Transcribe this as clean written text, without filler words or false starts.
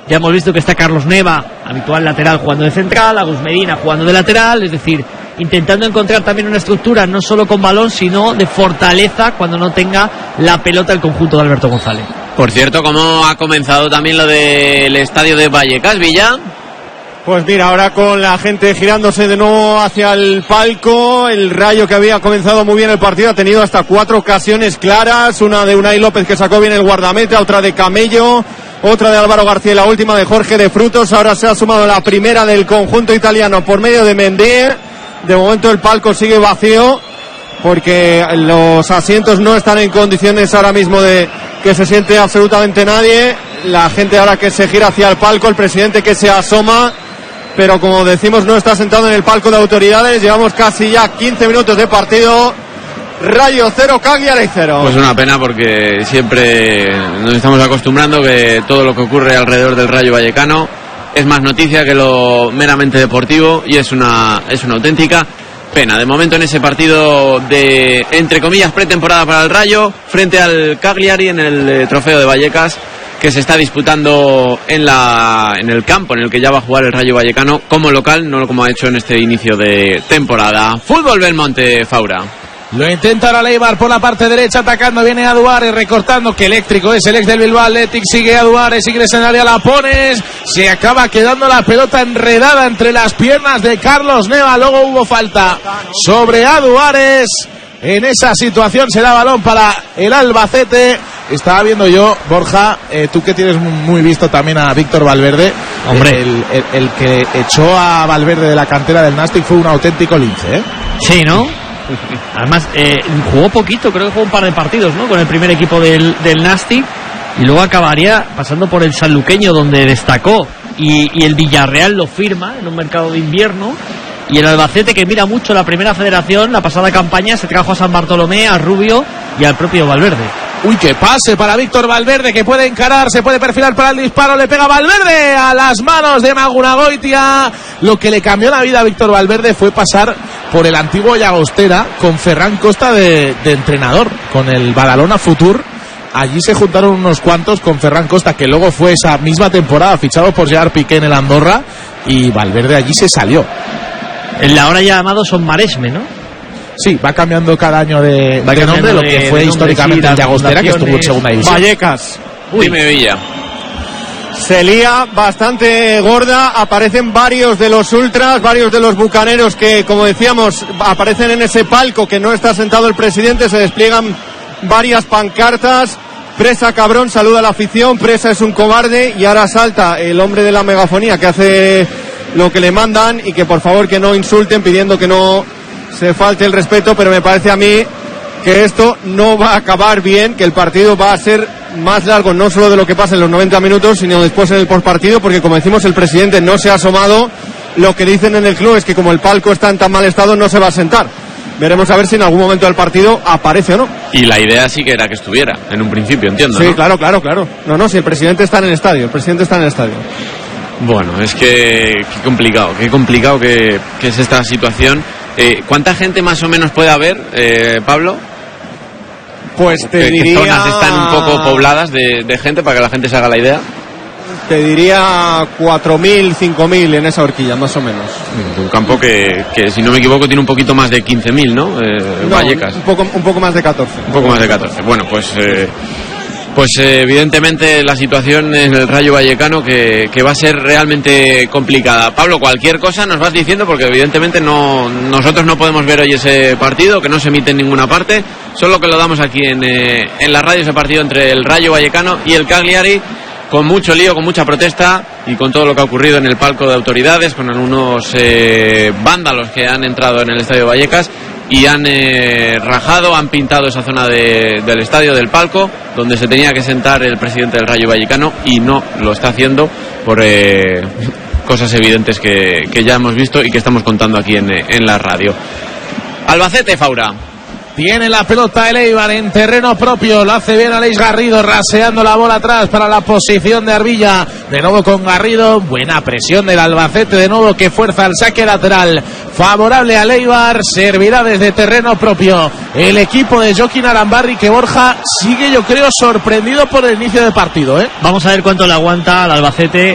Ya hemos visto que está Carlos Neva, habitual lateral, jugando de central, Agus Medina jugando de lateral, es decir, intentando encontrar también una estructura no solo con balón, sino de fortaleza cuando no tenga la pelota el conjunto de Alberto González. Por cierto, ¿cómo ha comenzado también lo del estadio de Vallecas, Villa? Pues mira, ahora con la gente girándose de nuevo hacia el palco, el Rayo, que había comenzado muy bien el partido, ha tenido hasta 4 ocasiones claras, una de Unai López que sacó bien el guardameta, otra de Camello, otra de Álvaro García y la última de Jorge de Frutos. Ahora se ha sumado la primera del conjunto italiano por medio de Mendy. De momento el palco sigue vacío porque los asientos no están en condiciones ahora mismo de que se siente absolutamente nadie. La gente ahora que se gira hacia el palco, el presidente que se asoma, pero como decimos no está sentado en el palco de autoridades. Llevamos casi ya 15 minutos de partido. Rayo 0, Cagliari 0. Pues una pena porque siempre nos estamos acostumbrando que todo lo que ocurre alrededor del Rayo Vallecano es más noticia que lo meramente deportivo, y es una auténtica pena. De momento en ese partido de, entre comillas, pretemporada para el Rayo, frente al Cagliari en el Trofeo de Vallecas, que se está disputando en el campo en el que ya va a jugar el Rayo Vallecano como local, no como ha hecho en este inicio de temporada. Fútbol Belmonte, Faura. Lo intenta ahora Leibar por la parte derecha, atacando, viene a Duárez, recortando, que eléctrico es el ex del Bilbao Athletic, sigue a Duárez, sigue en área, la pones, se acaba quedando la pelota enredada entre las piernas de Carlos Neva, luego hubo falta sobre a Duárez. En esa situación será balón para el Albacete. Estaba viendo yo, Borja, tú que tienes muy visto también a Víctor Valverde. Hombre, el que echó a Valverde de la cantera del Nastic fue un auténtico lince, ¿eh? Sí, ¿no? Además, jugó poquito, creo que jugó un par de partidos, ¿no? Con el primer equipo del Nastic, y luego acabaría pasando por el sanluqueño, donde destacó, y el Villarreal lo firma en un mercado de invierno. Y el Albacete, que mira mucho la primera federación, la pasada campaña se trajo a San Bartolomé, a Rubio y al propio Valverde. Uy, qué pase para Víctor Valverde, que puede encarar, se puede perfilar para el disparo, le pega Valverde a las manos de Magunagoitia. Lo que le cambió la vida a Víctor Valverde fue pasar por el antiguo Llagostera con Ferran Costa de entrenador, con el Badalona Futur. Allí se juntaron unos cuantos con Ferran Costa, que luego fue esa misma temporada fichado por Gerard Piqué en el Andorra, y Valverde allí se salió. El ahora ya llamado Son Maresme, ¿no? Sí, va cambiando cada año de nombre, lo que fue históricamente el Llagostera, que estuvo en segunda división. Vallecas. Dime, Villa. Se lía bastante gorda, aparecen varios de los ultras, varios de los bucaneros que, como decíamos, aparecen en ese palco que no está sentado el presidente, se despliegan varias pancartas. Presa cabrón, saluda a la afición, Presa es un cobarde, y ahora salta el hombre de la megafonía que hace lo que le mandan, y que por favor que no insulten, pidiendo que no se falte el respeto, pero me parece a mí que esto no va a acabar bien, que el partido va a ser más largo, no solo de lo que pasa en los 90 minutos, sino después en el postpartido, porque como decimos, el presidente no se ha asomado. Lo que dicen en el club es que como el palco está en tan mal estado, no se va a sentar. Veremos a ver si en algún momento del partido aparece o no. Y la idea sí que era que estuviera, en un principio, entiendo, sí, ¿no? Claro. No, si el presidente está en el estadio, Bueno, es que qué complicado que es esta situación. ¿Cuánta gente más o menos puede haber, Pablo? Pues te diría... ¿Qué zonas están un poco pobladas de gente, para que la gente se haga la idea? Te diría 4.000, 5.000 en esa horquilla, más o menos. Un campo que si no me equivoco, tiene un poquito más de 15.000, ¿no? Vallecas. Un poco más de 14. Un poco más de 14. Bueno, pues evidentemente la situación en el Rayo Vallecano que va a ser realmente complicada. Pablo, cualquier cosa nos vas diciendo, porque evidentemente nosotros no podemos ver hoy ese partido, que no se emite en ninguna parte, solo que lo damos aquí en la radio, ese partido entre el Rayo Vallecano y el Cagliari, con mucho lío, con mucha protesta y con todo lo que ha ocurrido en el palco de autoridades, con algunos vándalos que han entrado en el estadio Vallecas y han rajado, han pintado esa zona del estadio, del palco, donde se tenía que sentar el presidente del Rayo Vallecano, y no lo está haciendo por cosas evidentes que ya hemos visto y que estamos contando aquí en la radio. Albacete, Faura. Tiene la pelota el Eibar en terreno propio, lo hace bien Aleix Garrido, raseando la bola atrás para la posición de Arbilla, de nuevo con Garrido, buena presión del Albacete, de nuevo que fuerza el saque lateral, favorable al Eibar, servirá desde terreno propio el equipo de Joaquín Arambarri, que Borja sigue, yo creo, sorprendido por el inicio del partido, ¿eh? Vamos a ver cuánto le aguanta al Albacete